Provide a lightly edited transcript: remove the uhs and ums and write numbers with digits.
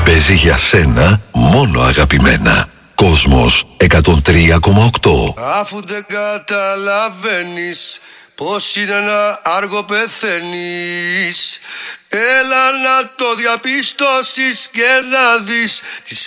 Παίζει για σένα μόνο αγαπημένα. Κόσμος 103,8. Αφού δεν καταλαβαίνεις πως είναι ένα άργο πεθαίνεις, έλα να το διαπιστώσεις και να δεις τις